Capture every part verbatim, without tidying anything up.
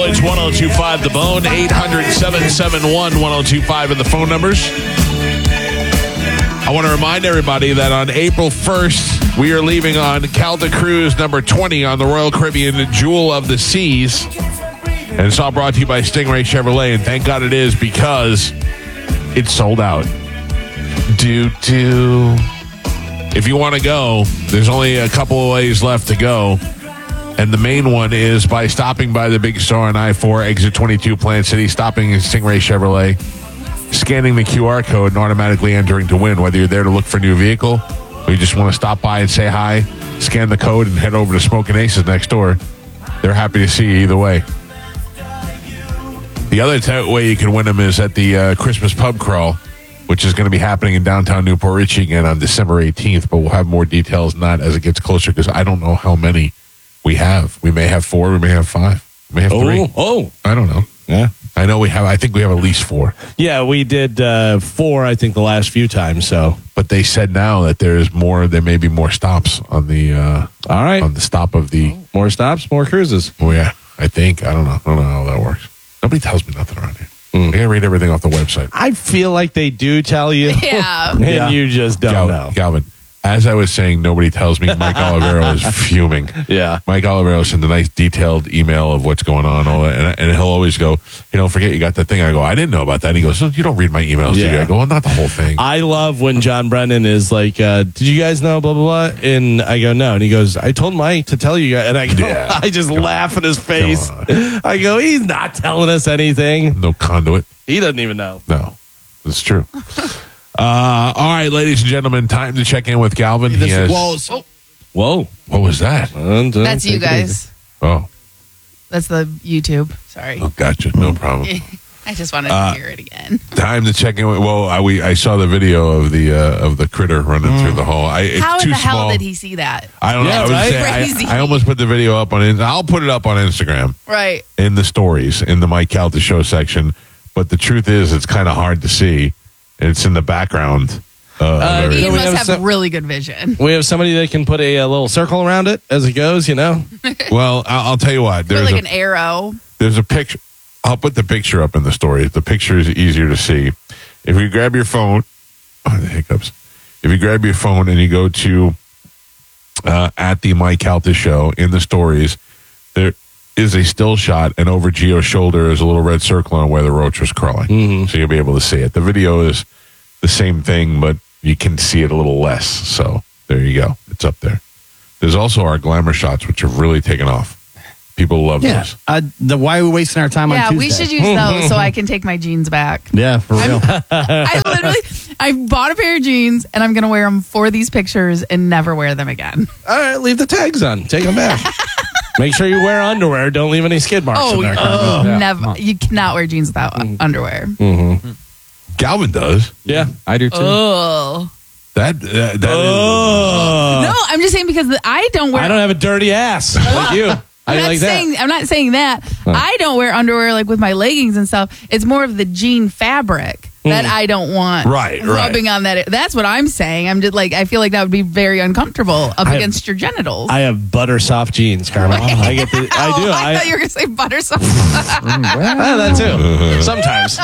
It's one oh two five The Bone, eight hundred, seven seven one, one oh two five in the phone numbers. I want to remind everybody that on April first, we are leaving on Calta Cruise number twenty on the Royal Caribbean Jewel of the Seas. And it's all brought to you by Stingray Chevrolet. And thank God it is, because it's sold out. Do, do. If you want to go, there's only a couple of ways left to go. And the main one is by stopping by the big store on I four, exit twenty-two, Plant City, stopping in Stingray Chevrolet, scanning the Q R code and automatically entering to win. Whether you're there to look for a new vehicle or you just want to stop by and say hi, scan the code and head over to Smoking Aces next door. They're happy to see you either way. The other t- way you can win them is at the uh, Christmas Pub Crawl, which is going to be happening in downtown Newport Richie again on December eighteenth. But we'll have more details on that as it gets closer, because I don't know how many we have. We may have four. We may have five. We may have oh, three. Oh, I don't know. Yeah. I know we have, I think we have at least four. Yeah, we did uh, four, I think, the last few times. So, but they said now that there's more, there may be more stops on the, uh, all right, on the stop of the, more stops, more cruises. Oh, yeah, I think. I don't know. I don't know how that works. Nobody tells me nothing around here. Mm. I gotta read everything off the website. I feel like they do tell you. Yeah. and yeah. you just don't Gal- know. Galvin, as I was saying, nobody tells me. Mike Olivero is fuming. Yeah. Mike Olivero sent a nice detailed email of what's going on, all that, and, and he'll always go, you know, forget you got that thing. I go, I didn't know about that. And he goes, so you don't read my emails, do you? Yeah. I go, well, not the whole thing. I love when John Brennan is like, uh, did you guys know, blah, blah, blah? And I go, no. And he goes, I told Mike to tell you guys. And I go, Yeah. I just Come laugh in his face. on. I go, he's not telling us anything. No conduit. He doesn't even know. No, that's true. uh, all right, ladies and gentlemen, time to check in with Galvin. He has, Whoa. Whoa. what was that? And, uh, That's you take it guys. easy. Oh, That's the YouTube. Sorry. oh gotcha. No problem. I just wanted Uh, to hear it again. Time to check in with. Well, I, we I saw the video of the uh, of the critter running through the hall. I, it's How too in the hell small. did he see that? I don't Yeah, know. I, was right? saying, Crazy. I, I almost put the video up on. I'll put it up on Instagram Right. in the stories in the Mike Calta Show section. But the truth is, it's kind of hard to see. It's in the background. Uh, Uh, of Yeah, He everything. we must have have some- really good vision. We have somebody that can put a, a little circle around it as it goes, you know? Well, I'll, I'll tell you what. Put There's like a, an arrow. there's a picture. I'll put the picture up in the story. The picture is easier to see. If you grab your phone, oh, the hiccups. If you grab your phone and you go to uh, at the Mike Calta Show in the stories, there is a still shot, and over Gio's shoulder is a little red circle on where the roach was crawling. Mm-hmm. So you'll be able to see it. The video is the same thing, but you can see it a little less. So there you go. It's up there. There's also our glamour shots, which have really taken off. People love Yeah. those. Uh, the, why are we wasting our time Yeah, on Tuesday? we should use those so I can take my jeans back. Yeah, for real. I literally, I bought a pair of jeans and I'm going to wear them for these pictures and never wear them again. All right, leave the tags on. Take them back. Make sure you wear underwear. Don't leave any skid marks in there. oh, Yeah. never. You cannot wear jeans without underwear. Galvin does. Yeah. I do too. Oh. That, uh, that is- Oh. No, I'm just saying because the, I don't wear. I don't have a dirty ass like you. How I'm do you not like saying that? I'm not saying that. I don't wear underwear like with my leggings and stuff. It's more of the jean fabric that I don't want Right, right. rubbing on that. That's what I'm saying. I'm just like I feel like that would be very uncomfortable up I- against your genitals. I have butter soft jeans, Carmen. I get the. I Oh, do. I, thought you were gonna say butter sauce. Ah, that too. Sometimes.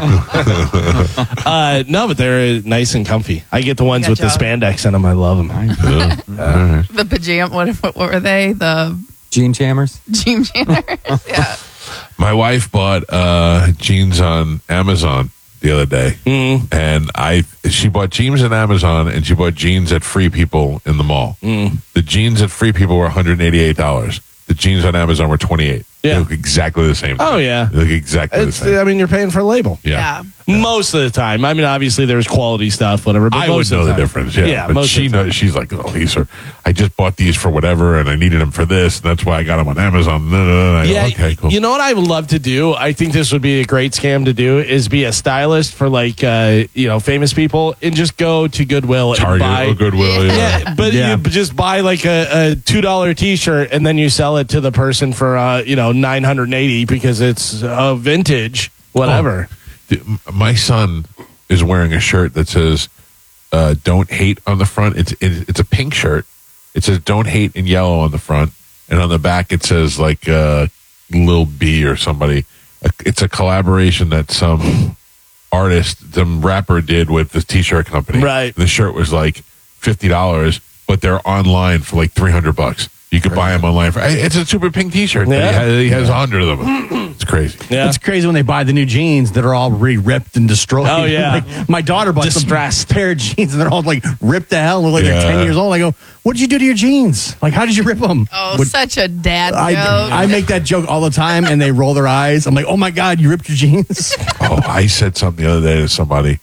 uh, no, but they're nice and comfy. I get the ones with the Gotcha. spandex in them. I love them. Uh, all right. The pajama. What, what what were they? The Jean Chammers. jean janners. Yeah. My wife bought uh, jeans on Amazon the other day, Mm. and I she bought jeans on Amazon, and she bought jeans at Free People in the mall. Mm. The jeans at Free People were one hundred eighty-eight dollars. The jeans on Amazon were twenty-eight dollars. Yeah. They look exactly the same. Oh, yeah. They look exactly It's, the same. I mean, you're paying for a label. Yeah. Yeah. Most of the time. I mean, obviously, there's quality stuff, whatever. But I would most know of the, time. difference. Yeah, yeah but most she of the time. knows. She's like, oh, these are. I just bought these for whatever, and I needed them for this, and that's why I got them on Amazon. No, no, no. I go, Yeah, okay, cool. you know what I would love to do? I think this would be a great scam to do is be a stylist for like uh, you know famous people and just go to Goodwill Target and buy. or Goodwill. Yeah. Yeah, but Yeah. you just buy like a, a two dollar t shirt and then you sell it to the person for uh, you know nine hundred and eighty because it's uh, vintage, whatever. Dude, m- My son is wearing a shirt that says uh, "Don't hate" on the front. It's it, it's a pink shirt. It says "Don't hate" in yellow on the front, and on the back it says like uh, Lil B or somebody. It's a collaboration that some artist, some rapper did with the t-shirt company. Right. The shirt was like fifty dollars, but they're online for like three hundred bucks. You could buy them online for. It's a super pink t-shirt. Yeah. He has, he has a hundred of them. It's crazy. Yeah. It's crazy when they buy the new jeans that are all re-ripped and destroyed. Oh, yeah. Like, my daughter bought Distressed. some pair of jeans and they're all like ripped to hell. Look like Yeah. they're ten years old. I go, what did you do to your jeans? Like, how did you rip them? Oh, Would- such a dad joke. I, I make that joke all the time and they roll their eyes. I'm like, oh my God, you ripped your jeans? Oh, I said something the other day to somebody.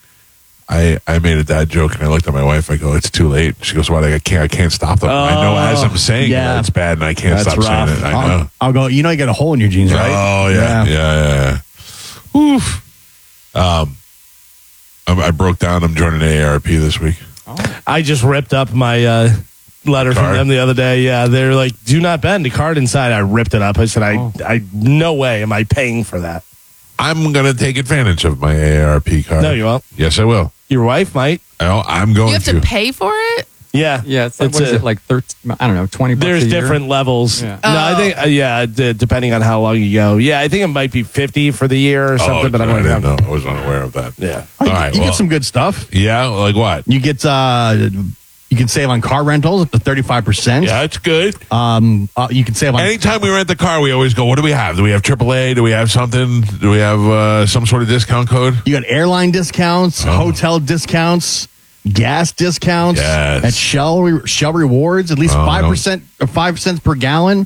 I, I made a dad joke and I looked at my wife. I go, it's too late. She goes, why? I can't. I can't stop them. I know as I'm saying yeah. it, it's bad, and I can't That's stop rough. saying it. I know. I'll, I'll go, you know, you got a hole in your jeans, right? Oh yeah, yeah, yeah. yeah. Oof. Um, I, I broke down. I'm joining A A R P this week. I just ripped up my uh, letter from Card? them the other day. Yeah, they're like, do not bend. The card inside. I ripped it up. I said, I, Oh. I, no way am I paying for that. I'm gonna take advantage of my A A R P card. No, you won't. Yes, I will. Your wife might. I, I'm going You have to pay for it? Yeah. Yeah, it's like, what is a- it, like thirteen, I don't know, twenty bucks There's a year? different levels. Yeah. No, I Oh. think, uh, yeah, d- depending on how long you go. Yeah, I think it might be fifty for the year or something, Oh, but I I don't didn't know. know. I was unaware of that. Yeah. Oh, you, All right, you well- get some good stuff. Yeah, like what? You get, uh, you can save on car rentals up to thirty-five percent. Yeah, it's good. Um, uh, you can save on. Anytime we rent the car, we always go, what do we have? Do we have triple A? Do we have something? Do we have uh, some sort of discount code? You got airline discounts, Oh. hotel discounts, gas discounts Yes. at Shell Re- Shell Rewards, at least Oh, five no. percent or five cents per gallon.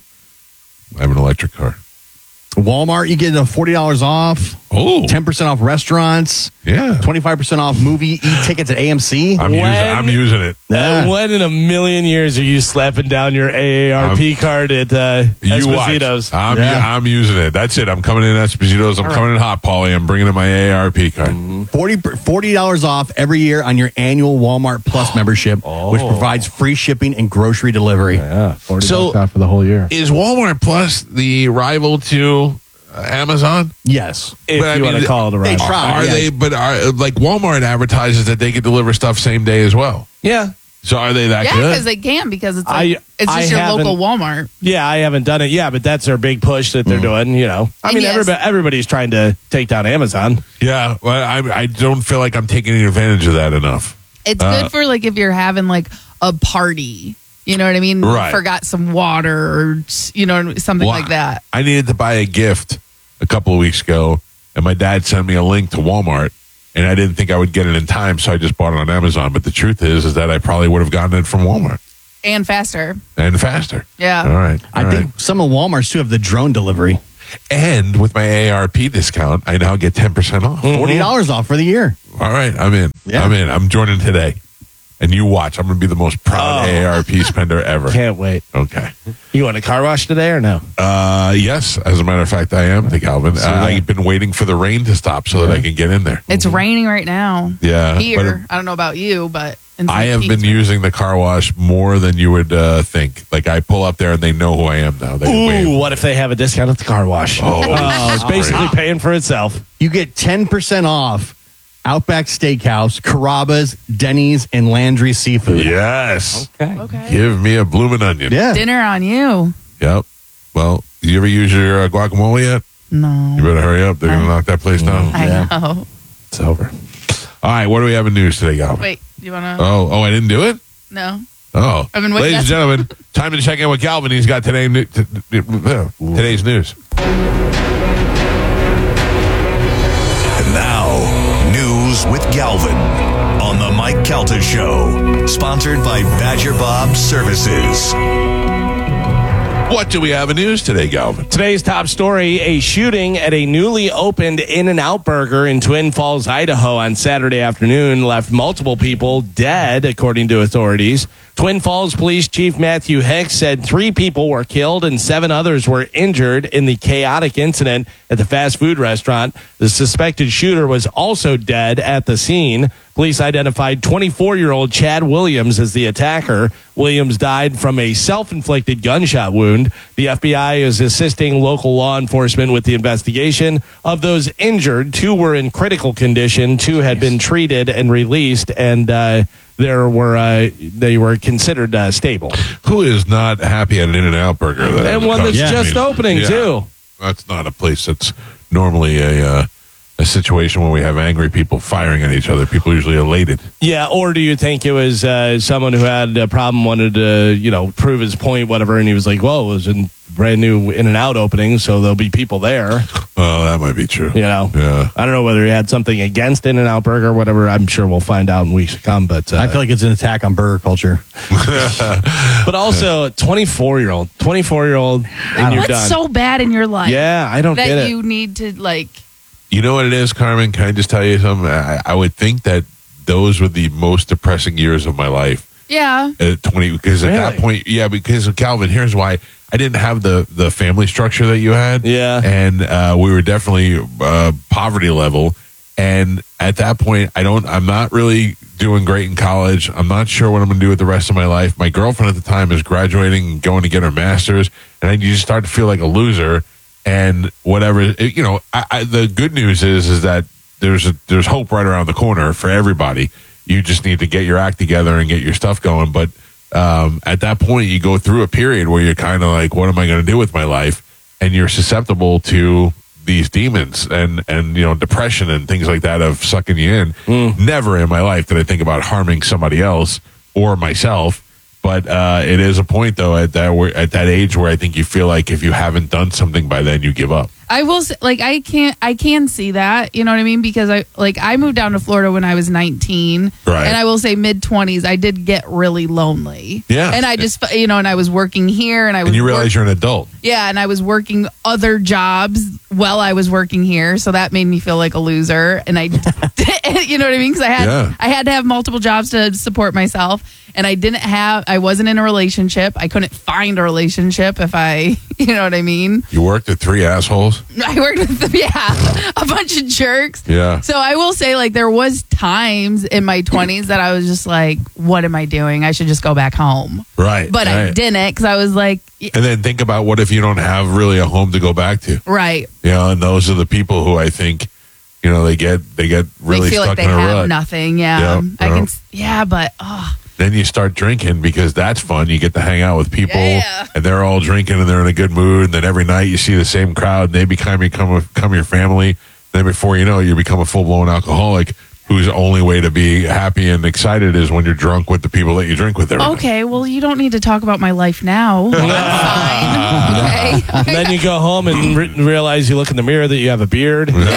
I have an electric car. Walmart, you get uh, forty dollars off, Oh, ten percent off restaurants, yeah. twenty-five percent off movie e tickets at A M C. I'm, When- using, I'm using it. Yeah. Uh, when in a million years are you slapping down your A A R P card at uh, You watch. Esposito's? I'm, Yeah. I'm using it. That's it. I'm coming in Esposito's. I'm coming in Hot Poly. I'm bringing in my A A R P card. forty dollars off every year on your annual Walmart Plus membership, which provides free shipping and grocery delivery. Yeah, forty So- bucks off for the whole year. Is Walmart Plus the rival to uh, Amazon? Yes. If But I you mean, want to call it a they rival. try. Are yeah. they? But are like Walmart advertises that they can deliver stuff same day as well. Yeah. So are they that Yeah, good? because they can because it's like, I- it's I just your haven't- local Walmart. Yeah, I haven't done it. Yeah, but that's their big push that they're doing, you know. I And mean, yes. everybody, everybody's trying to take down Amazon. Yeah, well, I, I don't feel like I'm taking advantage of that enough. It's Uh, good for like if you're having like a party. You know what I mean? Right. Forgot some water or you know something Well, like that. I needed to buy a gift a couple of weeks ago, and my dad sent me a link to Walmart, and I didn't think I would get it in time, so I just bought it on Amazon. But the truth is, is that I probably would have gotten it from Walmart And faster. and faster. Yeah. All right. I all think right. some of Walmarts too have the drone delivery. And with my A A R P discount, I now get ten percent off. forty dollars off for the year. All right, I'm in. Yeah. I'm in. I'm joining today. And you watch. I'm going to be the most proud Oh. A A R P spender ever. Can't wait. Okay. You want a car wash today or no? Uh, yes, as a matter of fact, I am the Calvin. Uh, I've been waiting for the rain to stop so that I can get in there. It's raining right now. Yeah, Here. I don't know about you, but in I Saint have Pete, been it's raining. using the car wash more than you would uh, think. Like I pull up there and they know who I am now. They Ooh, wave. what if they have a discount at the car wash? Oh, it's basically paying for itself. You get ten percent off Outback Steakhouse, Carrabba's, Denny's, and Landry Seafood. Yes. Okay. Okay. Give me a bloomin' onion. Yeah. Dinner on you. Yep. Well, you ever use your uh, guacamole yet? No. You better hurry up. They're going to Uh, knock that place down. I Yeah. know. It's over. All right. What do we have in news today, Galvin? Wait, you want to? Oh, oh, I didn't do it? No. Oh, I've been waiting. ladies and gentlemen, time to check in with Calvin. He's got today, new- t- t- uh, today's news. And now, news with Galvin on the Mike Calta Show, sponsored by Badger Bob Services. What do we have in news today, Galvin? Today's top story, a shooting at a newly opened In-N-Out Burger in Twin Falls, Idaho on Saturday afternoon left multiple people dead, according to authorities. Twin Falls Police Chief Matthew Hicks said three people were killed and seven others were injured in the chaotic incident at the fast food restaurant. The suspected shooter was also dead at the scene. Police identified twenty-four-year-old Chad Williams as the attacker. Williams died from a self-inflicted gunshot wound. The F B I is assisting local law enforcement with the investigation. Of those injured, two were in critical condition. Two had been treated and released, and uh, there were uh, they were considered uh, stable. Who is not happy at an In-N-Out Burger? That And one that's I just mean, opening, yeah. too. That's not a place that's normally a uh, a situation where we have angry people firing at each other. People are usually elated. Yeah, or do you think it was uh, someone who had a problem, wanted to, you know, prove his point, whatever, and he was like, well, it was a brand new In-N-Out opening, so there'll be people there. Oh, that might be true. You know? Yeah. I don't know whether he had something against In-N-Out Burger or whatever. I'm sure we'll find out in weeks to come, but... Uh, I feel like it's an attack on burger culture. But also, twenty-four-year-old. twenty-four-year-old, and you're What's done. so bad in your life Yeah, I don't that get it. you need to, like... You know what it is, Carmen? Can I just tell you something? I, I would think that those were the most depressing years of my life. Yeah. At twenty, because at that Really? point, yeah, because of Calvin, here's why. I didn't have the, the family structure that you had. Yeah. And uh, we were definitely uh, poverty level. And at that point, I don't, I'm not really doing great in college. I'm not sure what I'm going to do with the rest of my life. My girlfriend at the time is graduating and going to get her master's. And then you just start to feel like a loser. And whatever, it, you know, I, I, the good news is, is that there's a, there's hope right around the corner for everybody. You just need to get your act together and get your stuff going. But um, at that point, you go through a period where you're kind of like, what am I going to do with my life? And you're susceptible to these demons and, and, you know, depression and things like that of sucking you in. Mm. Never in my life did I think about harming somebody else or myself. But uh, it is a point, though, at that where, at that age where I think you feel like if you haven't done something by then, you give up. I will say, like, I can't, I can see that, you know what I mean? Because I, like, I moved down to Florida when I was nineteen. Right. And I will say mid twenties, I did get really lonely. Yeah. And I just, you know, and I was working here and I was, And you realize work- you're an adult. yeah, and I was working other jobs while I was working here. So that made me feel like a loser. And I, you know what I mean? Because I had, Yeah. I had to have multiple jobs to support myself. And I didn't have, I wasn't in a relationship. I couldn't find a relationship if I, you know what I mean? You worked at three assholes. I worked with them, yeah, a bunch of jerks. Yeah. So I will say, like, there was times in my twenties that I was just like, what am I doing? I should just go back home. Right. But I right. didn't because I was like, And then think about what if you don't have really a home to go back to? right. You know, and those are the people who I think, you know, they get they get really they feel stuck like they in a have rut. nothing. Yeah. Yeah, I yeah. can, s- yeah, but, oh, Then you start drinking because that's fun. You get to hang out with people, Yeah. and they're all drinking and they're in a good mood. And then every night you see the same crowd, and they become become, become your family. Then before you know, it, you become a full blown alcoholic whose only way to be happy and excited is when you're drunk with the people that you drink with every night. okay. Well, you don't need to talk about my life now. I'm fine. Okay. And then you go home and re- realize you look in the mirror that you have a beard. and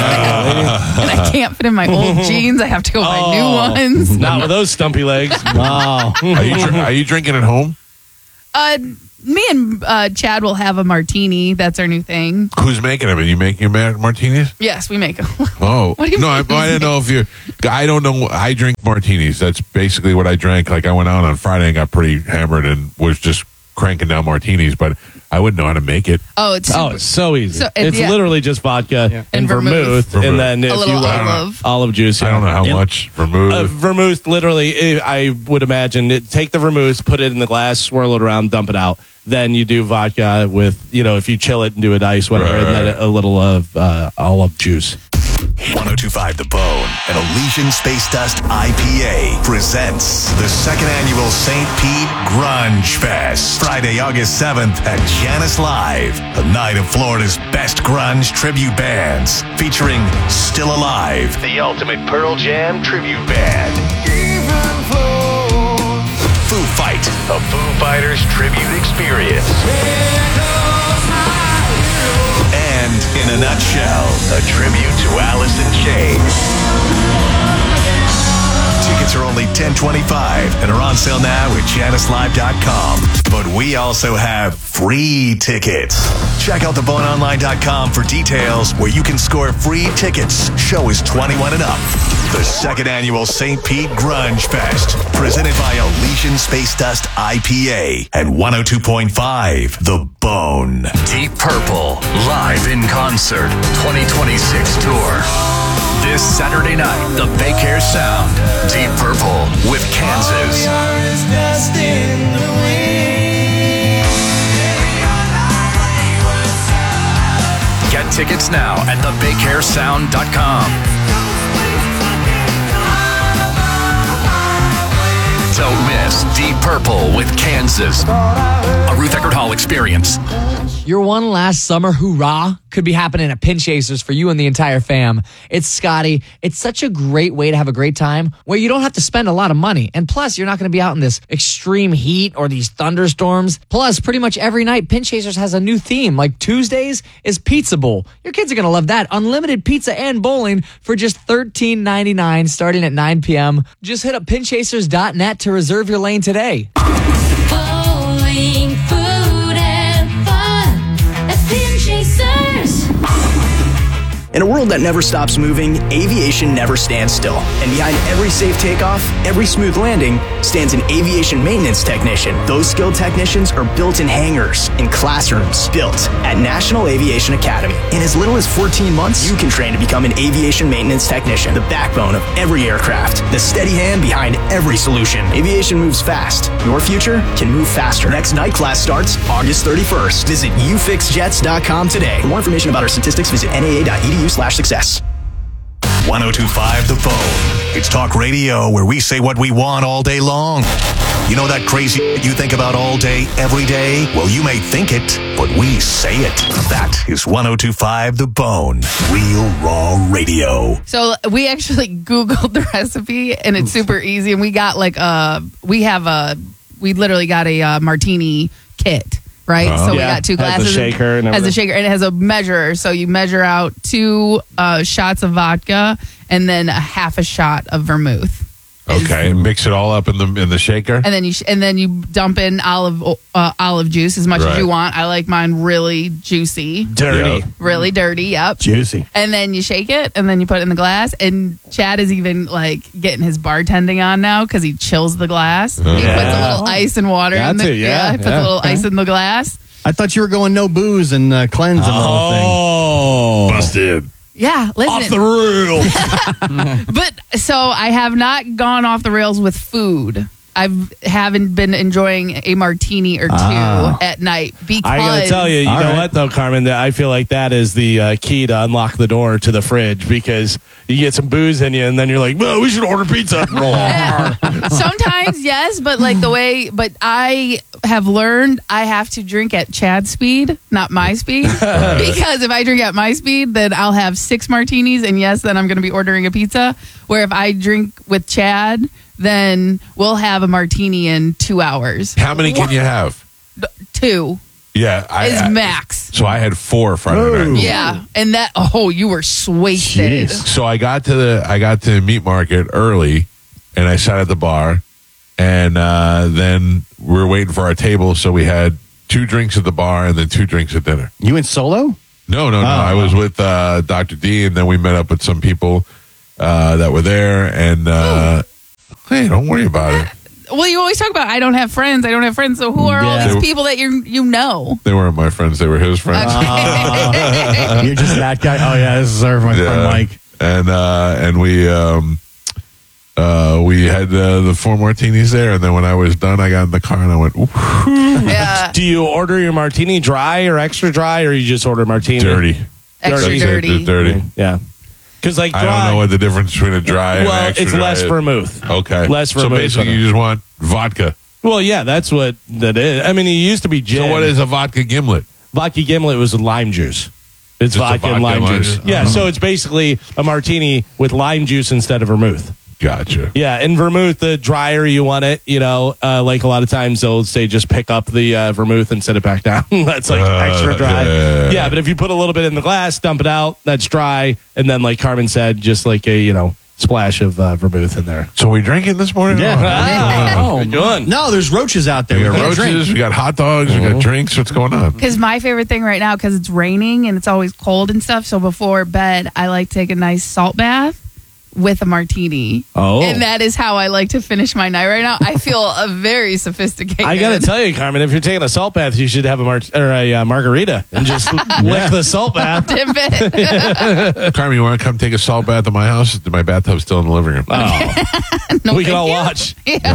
I can't fit in my old jeans. I have to go buy Oh. new ones. Not with those stumpy legs. Wow. Are you dr- are you drinking at home? Uh, me and uh, Chad will have a martini. That's our new thing. Who's making them? Are you making your ma- martinis? Yes, we make them. Oh, What do you no, I, mean? I didn't know if you. I don't know. I drink martinis. That's basically what I drank. Like I went out on Friday and got pretty hammered and was just cranking down martinis, but I wouldn't know how to make it. Oh, it's Oh, it's so easy. So, it's- it's yeah. literally just vodka and, And vermouth, vermouth. and then if a you little like olive. olive juice. I don't know how Yeah. much vermouth. Uh, vermouth, literally, eh, I would imagine, it, take the vermouth, put it in the glass, swirl it around, dump it out. Then you do vodka with, you know, if you chill it and do it ice, whatever, Right, and then right. a, a little of uh, olive juice. one oh two point five The Bone and Elysian Space Dust I P A presents the second annual Saint Pete Grunge Fest. Friday, August seventh at Janice Live. A night of Florida's best grunge tribute bands featuring Still Alive, the ultimate Pearl Jam tribute band. Foo Fight, a Foo Fighters tribute experience. And in a nutshell, a tribute to Alice in Chains. Tickets are only ten twenty-five and are on sale now at janice live dot com. But we also have free tickets. Check out the bone online dot com for details where you can score free tickets. Show is twenty-one and up. The second annual Saint Pete Grunge Fest, presented by Elysian Space Dust I P A and one oh two point five The Bone. Deep Purple, live in concert, twenty twenty-six tour. This Saturday night, the Bay Care Sound. Deep Purple with Kansas. Get tickets now at the bay care sound dot com. Don't miss Deep Purple with Kansas. A Ruth Eckerd Hall experience. Your one last summer hoorah could be happening at Pin Chasers for you and the entire fam. It's Scotty. It's such a great way to have a great time where you don't have to spend a lot of money. And plus, you're not going to be out in this extreme heat or these thunderstorms. Plus, pretty much every night, Pin Chasers has a new theme. Like Tuesdays is Pizza Bowl. Your kids are going to love that. Unlimited pizza and bowling for just thirteen ninety-nine starting at nine p.m. Just hit up pin chasers dot net to reserve your lane today. Bowling, food, and fun at Pin Chasers. In a world that never stops moving, aviation never stands still. And behind every safe takeoff, every smooth landing, stands an aviation maintenance technician. Those skilled technicians are built in hangars, in classrooms, built at National Aviation Academy. In as little as fourteen months, you can train to become an aviation maintenance technician, the backbone of every aircraft, the steady hand behind every solution. Aviation moves fast. Your future can move faster. Next night class starts August thirty-first. Visit u fix jets dot com today. For more information about our statistics, visit N A A dot E D U slash success. one oh two point five The Phone. It's talk radio where we say what we want all day long. You know that crazy you think about all day, every day? Well, you may think it, but we say it. That is one oh two point five The Bone. Real raw radio. So we actually Googled the recipe, and it's super easy. And we got like a, we have a, we literally got a uh, martini kit. Right, Uh-huh. so we Yeah, got two has a glasses. shaker and has a everything. shaker, and it has a measure. So you measure out two uh, shots of vodka and then a half a shot of vermouth. Okay, mix it all up in the in the shaker. And then you sh- and then you dump in olive uh, olive juice as much Right. as you want. I like mine really juicy, Dirty. Yeah. really dirty. Yep. Juicy. And then you shake it, and then you put it in the glass. And Chad is even like getting his bartending on now because he chills the glass. He puts a Yeah. little ice and water Got in the to, yeah, he puts yeah. a little ice in the glass. I thought you were going no booze and uh, cleanse and the whole thing. Oh. Busted. Yeah, listen. Off the rails. But so I have not gone off the rails with food. I haven't been enjoying a martini or two Ah. at night because I gotta tell you, you All know right. what though, Carmen? That I feel like that is the uh, key to unlock the door to the fridge because you get some booze in you, and then you're like, "Well, we should order pizza." sometimes yes, but like the way, but I have learned I have to drink at Chad's speed, not my speed, because if I drink at my speed, then I'll have six martinis, and yes, then I'm going to be ordering a pizza. Where if I drink with Chad, then we'll have a martini in two hours. How many can you have? Two Yeah, I, is I- max. So I had four Friday Ooh. night. Yeah, and that oh, you were wasted. Jeez. So I got to the I got to the meat market early, and I sat at the bar, and uh, then we were waiting for our table. So we had two drinks at the bar and then two drinks at dinner. You went solo? No, no, no. I was with uh, Doctor D, and then we met up with some people uh, that were there. And uh, hey, don't worry about it. Well, you always talk about I don't have friends. I don't have friends. So who are Yeah. all these people that you you know? They weren't my friends; they were his friends. Okay. You're just that guy? Oh, yeah, this is our my friend Mike. and uh, and we um, uh, we had uh, the four martinis there, and then when I was done, I got in the car and I went, "Ooh, Yeah, Do you order your martini dry or extra dry, or you just order martini dirty, extra That's it, dirty. dirty." Yeah, because like dry, I don't know what the difference between a dry and well, extra it's dry less is. vermouth. Okay, Less So vermouth. basically, you just want vodka. Well, yeah, that's what that is. I mean, it used to be gin. So what is a vodka gimlet? vodka gimlet? Was lime juice. It's Just a vodka, and vodka lime and lime juice. juice? Yeah, Oh. so it's basically a martini with lime juice instead of vermouth. Gotcha. Yeah, and vermouth, the drier you want it, you know, uh, like a lot of times they'll say just pick up the uh, vermouth and set it back down. That's like Uh, extra dry. yeah. Yeah, but if you put a little bit in the glass, dump it out, that's dry. And then, like Carmen said, just like a, you know, splash of uh, vermouth in there. So we drinking this morning? Yeah. Oh, good going. No, there's roaches out there. We We got can't drink. roaches. We got hot dogs. We got drinks. What's going on? Because my favorite thing right now, because it's raining and it's always cold and stuff. So before bed, I like to take a nice salt bath with a martini. Oh. And that is how I like to finish my night right now. I feel a very sophisticated. I got to tell you, Carmen, if you're taking a salt bath, you should have a, mar- or a uh, margarita and just lick the salt bath. Dip it. Carmen, you want to come take a salt bath at my house? My bathtub's still in the living room. No, we can thank all you. watch.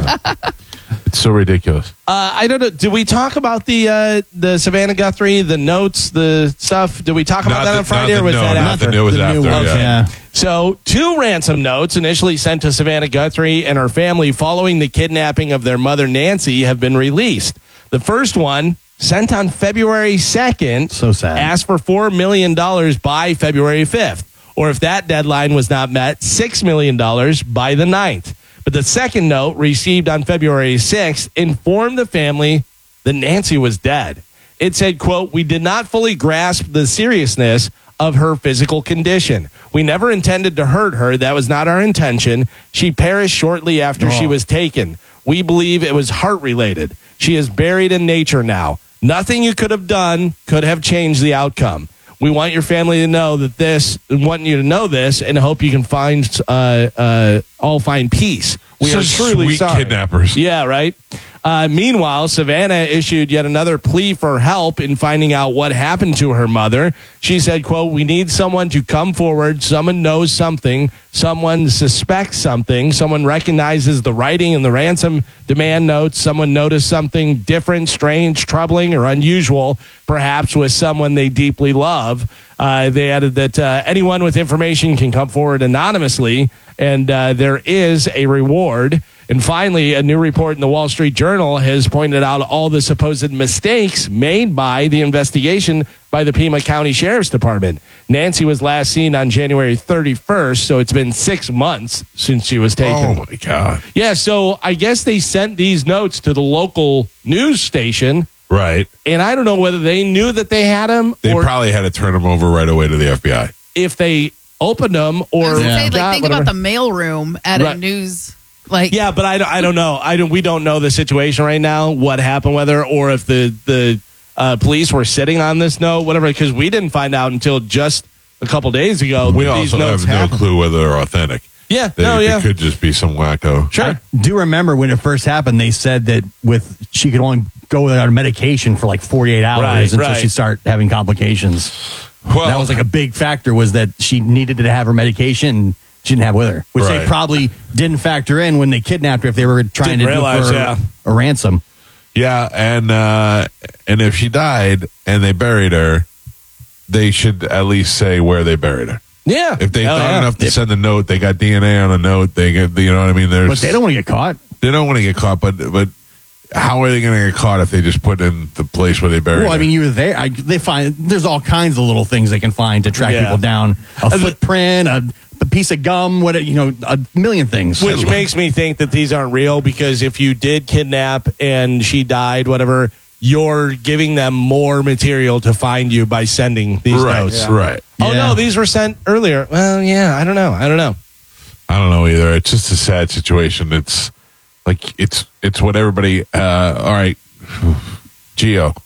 It's so ridiculous. Uh, I don't know. Did we talk about the uh, the Savannah Guthrie, the notes, the stuff? Did we talk about Not that the- on Friday, not or the- was no, that not after? the new- it was The after, new one, yeah. yeah. So, two ransom notes initially sent to Savannah Guthrie and her family following the kidnapping of their mother, Nancy, have been released. The first one sent on February second. So sad. Asked for four million dollars by February fifth. Or if that deadline was not met, six million dollars by the ninth. But the second note, received on February sixth, informed the family that Nancy was dead. It said, quote, "We did not fully grasp the seriousness of her physical condition. We never intended to hurt her. That was not our intention. She perished shortly after she was taken. We believe it was heart-related. She is buried in nature now. Nothing you could have done could have changed the outcome. We want your family to know that this, want you to know this, and hope you can find, uh, uh, all find peace. We So are truly sweet sorry." kidnappers. Yeah, right. Uh, meanwhile, Savannah issued yet another plea for help in finding out what happened to her mother. She said, quote, "We need someone to come forward. Someone knows something. Someone suspects something. Someone recognizes the writing in the ransom demand notes. Someone noticed something different, strange, troubling, or unusual, perhaps with someone they deeply love." Uh, they added that uh, anyone with information can come forward anonymously, and uh, there is a reward. And finally, a new report in the Wall Street Journal has pointed out all the supposed mistakes made by the investigation by the Pima County Sheriff's Department. Nancy was last seen on January thirty-first, so it's been six months since she was taken. Oh, my God. Yeah, so I guess they sent these notes to the local news station, Right. and I don't know whether they knew that they had them They or probably had to turn them over right away to the F B I. if they opened them I or was gonna say, like, got think whatever. about the mailroom at Right. a news. Like, Yeah, but I, don't- I don't know. I don't. We don't know the situation right now. What happened with her, or if the the uh, police were sitting on this note, whatever. Because we didn't find out until just a couple days ago. We that these also notes have no happened. clue whether they're authentic. Yeah. They, no. Yeah. It could just be some wacko. Sure. I do remember when it first happened, they said that with she could only go without medication for like forty-eight hours Right, until right. she'd start having complications. Well, That was like a big factor, was that she needed to have her medication and she didn't have with her, which Right. they probably didn't factor in when they kidnapped her if they were trying Didn't to realize, do for yeah. a ransom. yeah, and uh, and if she died and they buried her, they should at least say where they buried her. Yeah. If they Hell thought yeah. enough to send a note, they got D N A on a note. They get, you know what I mean. There's, But they don't want to get caught. they don't want to get caught, but but how are they going to get caught if they just put in the place where they buried Well, I her? mean, you were there. I, they find there's all kinds of little things they can find to track Yeah. people down. A footprint, a, a piece of gum, what you know, a million things. Which makes me think that these aren't real, because if you did kidnap and she died, whatever, you're giving them more material to find you by sending these right, notes. right. Oh Yeah. no, these were sent earlier. Well, yeah, I don't know. I don't know. I don't know either. It's just a sad situation. It's like it's it's what everybody. Uh, all right, Gio.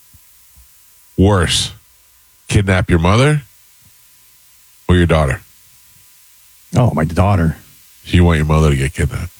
Worse, kidnap your mother or your daughter. Oh, my daughter. You want your mother to get kidnapped?